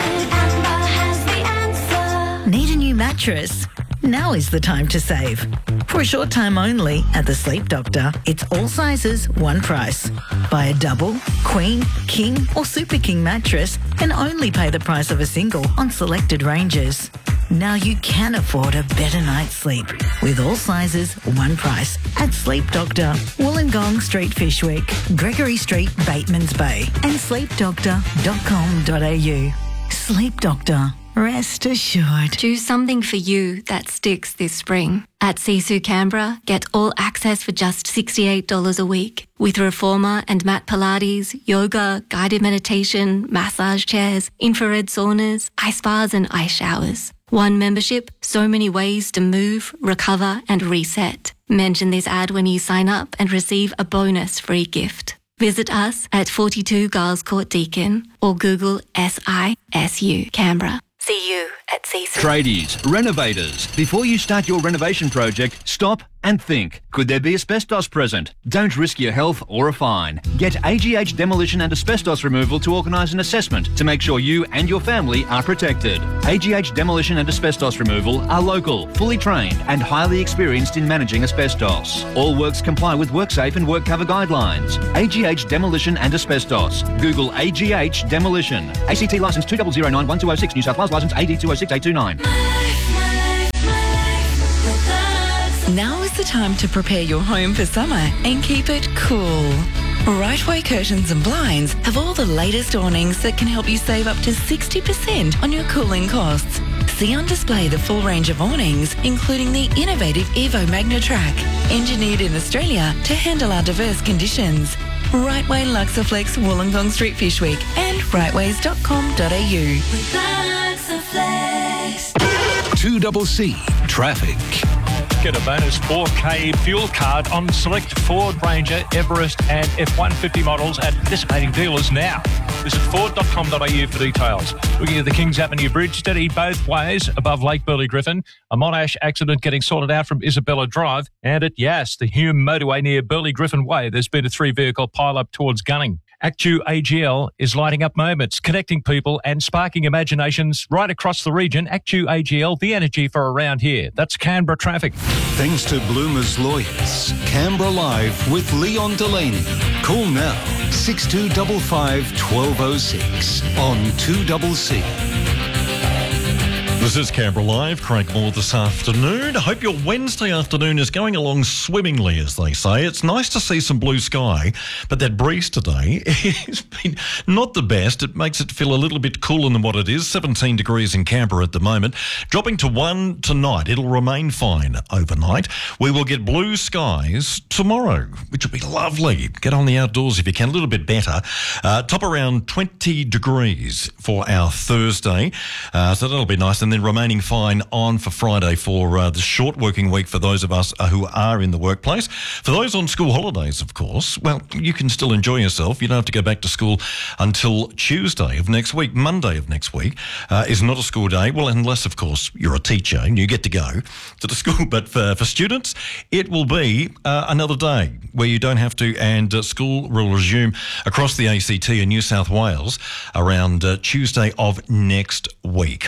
Need a new mattress? Now is the time to save. For a short time only at the Sleep Doctor, it's all sizes, one price. Buy a double, queen, king or super king mattress and only pay the price of a single on selected ranges. Now you can afford a better night's sleep with all sizes, one price at Sleep Doctor, Wollongong Street, Fishwick, Gregory Street, Batemans Bay and sleepdoctor.com.au. Sleep Doctor. rest assured. Do something for you that sticks this spring. At Sisu Canberra, get all access for just $68 a week. With reformer and mat Pilates, yoga, guided meditation, massage chairs, infrared saunas, ice baths and ice showers. One membership, so many ways to move, recover and reset. Mention this ad when you sign up and receive a bonus free gift. Visit us at 42 Giles Court Deakin or Google SISU Canberra. See you at Sisu. Tradies, renovators, before you start your renovation project, stop and think. Could there be asbestos present? Don't risk your health or a fine. Get AGH Demolition and Asbestos Removal to organise an assessment to make sure you and your family are protected. AGH Demolition and Asbestos Removal are local, fully trained and highly experienced in managing asbestos. All works comply with WorkSafe and WorkCover guidelines. AGH Demolition and Asbestos. Google AGH Demolition. ACT licence 2009-1206, New South Wales licence AD 206829. Now is the time to prepare your home for summer and keep it cool. Rightway Curtains and Blinds have all the latest awnings that can help you save up to 60% on your cooling costs. See on display the full range of awnings, including the innovative Evo MagnaTrack, engineered in Australia to handle our diverse conditions. Rightway Luxaflex Wollongong Street Fish Week and rightways.com.au. With Luxaflex. 2CC Traffic. Get a bonus 4K fuel card on select Ford Ranger, Everest and F-150 models at participating dealers now. Visit ford.com.au for details. Looking at the Kings Avenue Bridge, steady both ways above Lake Burley Griffin. A Monash accident getting sorted out from Isabella Drive. And at Yass, the Hume motorway near Burley Griffin Way, there's been a 3-vehicle pile-up towards Gunning. Actu AGL is lighting up moments, connecting people and sparking imaginations right across the region. Actu AGL, the energy for around here. That's Canberra traffic. Thanks to Bloomer's Lawyers. Canberra Live with Leon Delaney. Call now 6255 1206 on 2CC. This is Canberra Live. Craig Moore this afternoon. I hope your Wednesday afternoon is going along swimmingly, as they say. It's nice to see some blue sky, but that breeze today has been not the best. It makes it feel a little bit cooler than what it is. 17 degrees in Canberra at the moment, dropping to 1 tonight. It'll remain fine overnight. We will get blue skies tomorrow, which will be lovely. Get on the outdoors if you can, a little bit better. Top around 20 degrees for our Thursday, so that'll be nice. And then remaining fine on for Friday for the short working week for those of us who are in the workplace. For those on school holidays, of course, well, you can still enjoy yourself. You don't have to go back to school until Tuesday of next week. Monday of next week is not a school day. Well, unless, of course, you're a teacher and you get to go to the school. But for students, it will be another day where you don't have to, and school will resume across the ACT in New South Wales around Tuesday of next week.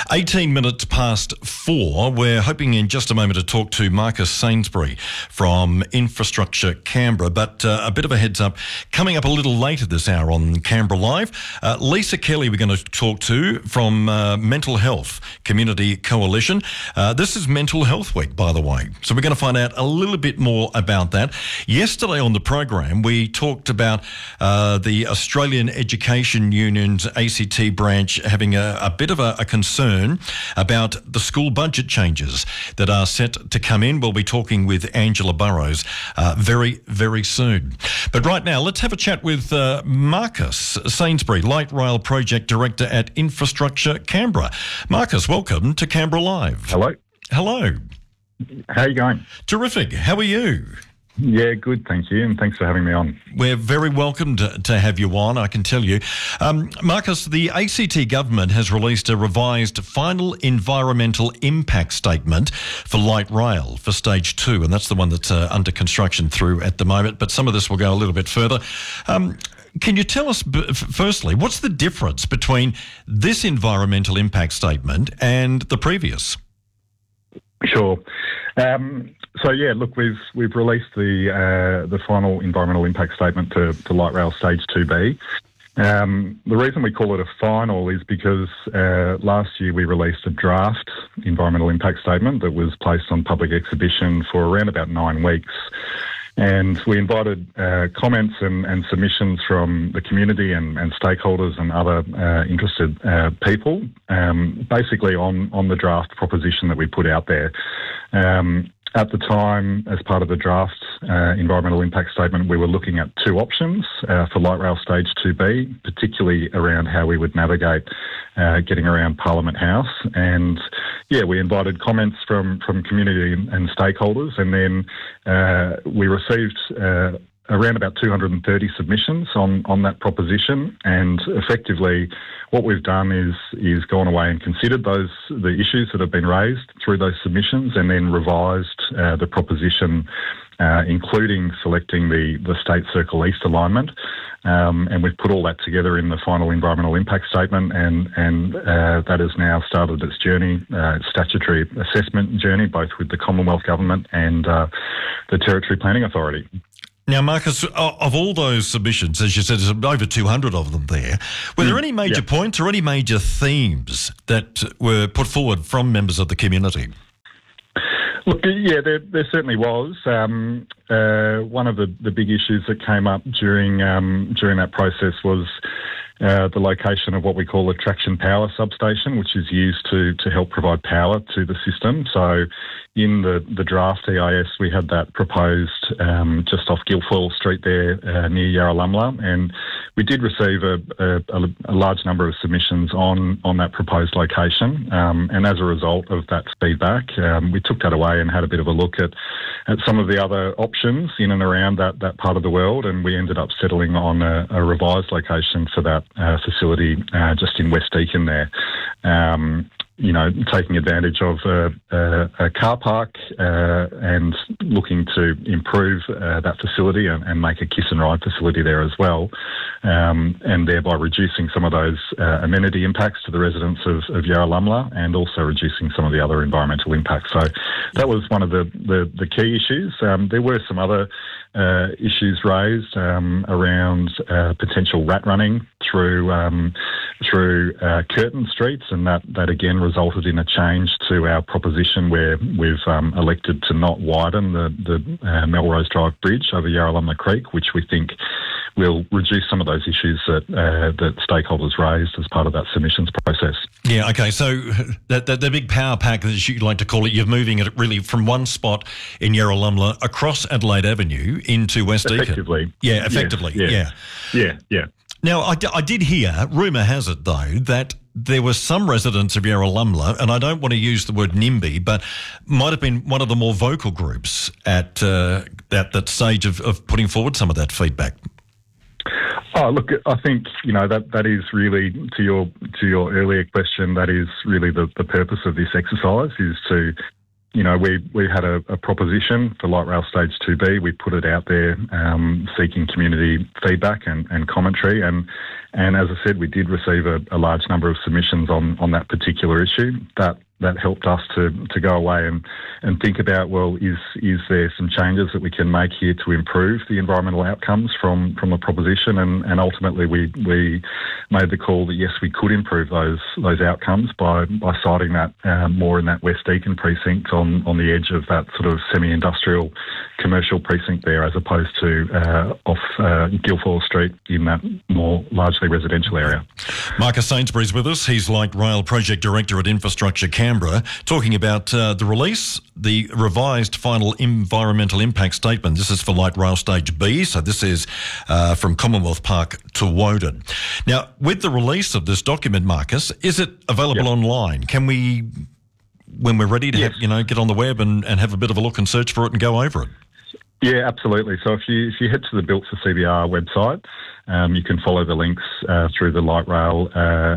18 minutes past 4. We're hoping in just a moment to talk to Marcus Sainsbury from Infrastructure Canberra, but a bit of a heads up, coming up a little later this hour on Canberra Live, Lisa Kelly we're going to talk to from Mental Health Community Coalition. This is Mental Health Week, by the way, so we're going to find out a little bit more about that. Yesterday on the program, we talked about the Australian Education Union's ACT branch having a bit of a concern about the school budget changes that are set to come in. We'll be talking with Angela Burrows very, very soon. But right now, let's have a chat with Marcus Sainsbury, Light Rail Project Director at Infrastructure Canberra. Marcus, welcome to Canberra Live. Hello. Hello. How are you going? Terrific. How are you? Yeah, good, thank you, and thanks for having me on. We're very welcome to have you on, I can tell you. Marcus, the ACT government has released a revised final environmental impact statement for light rail for stage 2, and that's the one that's under construction through at the moment, but some of this will go a little bit further. Can you tell us, firstly, what's the difference between this environmental impact statement and the previous? Sure. So yeah, look, we've released the final environmental impact statement to light rail stage 2B. The reason we call it a final is because last year we released a draft environmental impact statement that was placed on public exhibition for around about 9 weeks. And we invited comments and submissions from the community and stakeholders and other interested people, basically on the draft proposition that we put out there. At the time, as part of the draft environmental impact statement, we were looking at two options for Light Rail Stage 2B, particularly around how we would navigate getting around Parliament House. And, we invited comments from community and stakeholders, and then we received around about 230 submissions on that proposition, and effectively what we've done is gone away and considered the issues that have been raised through those submissions, and then revised the proposition, including selecting the State Circle East alignment, and we've put all that together in the final environmental impact statement, and that has now started its journey, statutory assessment journey, both with the Commonwealth Government and the Territory Planning Authority. Now, Marcus, of all those submissions, as you said, there's over 200 of them there. Were there any major points or any major themes that were put forward from members of the community? Look, there certainly was. One of the big issues that came up during that process was the location of what we call a traction power substation, which is used to help provide power to the system. So in the draft EIS, we had that proposed just off Guilfoyle Street there near Yarralumla, and we did receive a large number of submissions on that proposed location. And as a result of that feedback, we took that away and had a bit of a look at some of the other options in and around that part of the world, and we ended up settling on a revised location for that facility just in West Deakin there. Taking advantage of a car park and looking to improve that facility and make a kiss and ride facility there as well, and thereby reducing some of those amenity impacts to the residents of Yarralumla, and also reducing some of the other environmental impacts. So that was one of the key issues. There were some other issues raised around potential rat running through Curtin Streets, and that again resulted in a change to our proposition where we've elected to not widen the Melrose Drive Bridge over Yarralumla Creek, which we think will reduce some of those issues that stakeholders raised as part of that submissions process. Yeah, okay, so the big power pack, as you like to call it, you're moving it really from one spot in Yarralumla across Adelaide Avenue into West Deakin. Effectively. Yeah, effectively, yeah. Now, I did hear, rumour has it though, that there were some residents of Yarralumla, and I don't want to use the word NIMBY, but might have been one of the more vocal groups at that stage of putting forward some of that feedback. Oh, look, I think, that is really, to your earlier question, that is really the purpose of this exercise, is to, we had a proposition for Light Rail Stage 2B. We put it out there seeking community feedback and commentary. And as I said, we did receive a large number of submissions on that particular issue. That helped us to go away and think about, well, is there some changes that we can make here to improve the environmental outcomes from the proposition? And ultimately we made the call that yes, we could improve those outcomes by siting that more in that West Deakin precinct on the edge of that sort of semi-industrial commercial precinct there, as opposed to off Guilfoyle Street in that more largely residential area. Marcus Sainsbury's with us. He's Light Rail Project Director at Infrastructure Canberra, talking about the revised final environmental impact statement. This is for Light Rail Stage B, so this is from Commonwealth Park to Woden. Now, with the release of this document, Marcus, is it available online? Can we, when we're ready to get on the web and have a bit of a look and search for it and go over it? Yeah, absolutely. So if you head to the Built for CBR website, you can follow the links through the light rail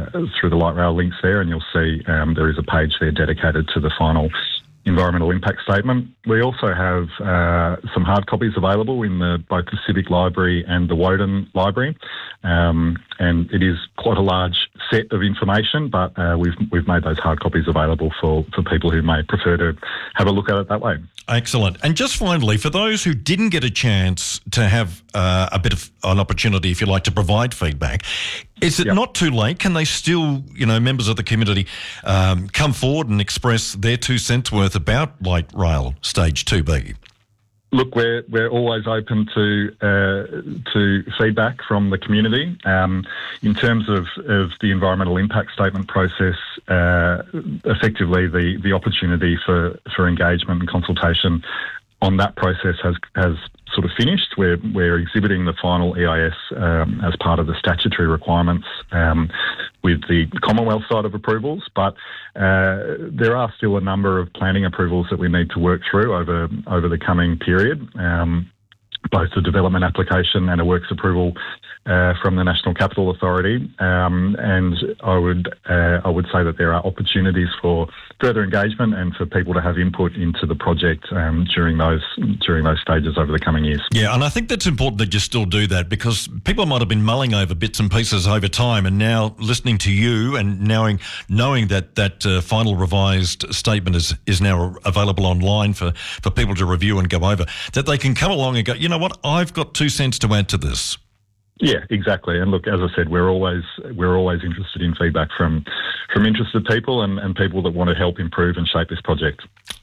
links there, and you'll see there is a page there dedicated to the final environmental impact statement. We also have some hard copies available in both the Civic Library and the Woden Library, and it is quite a large set of information, but we've made those hard copies available for people who may prefer to have a look at it that way. Excellent. And just finally, for those who didn't get a chance to have a bit of an opportunity, if you like, to provide feedback, is it not too late? Can they still, members of the community, come forward and express their 2 cents worth about Light Rail Stage 2B? Look, we're always open to feedback from the community. In terms of the environmental impact statement process, effectively the opportunity for engagement and consultation on that process has sort of finished. We're exhibiting the final EIS as part of the statutory requirements with the Commonwealth side of approvals, but there are still a number of planning approvals that we need to work through over the coming period. Both a development application and a works approval from the National Capital Authority, and I would say that there are opportunities for further engagement and for people to have input into the project during those stages over the coming years. Yeah, and I think that's important that you still do that, because people might have been mulling over bits and pieces over time, and now listening to you and knowing that final revised statement is now available online for people to review and go over, that they can come along and go, you know what, I've got 2 cents to add to this. Yeah, exactly. And look, as I said, we're always interested in feedback from interested people and people that want to help improve and shape this project.